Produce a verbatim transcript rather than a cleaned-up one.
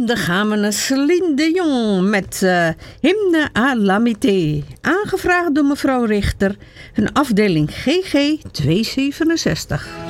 dan gaan we naar Celine Dion met uh, Hymne à l'amitié. Aangevraagd door mevrouw Richter, een afdeling G G tweehonderdzevenenzestig.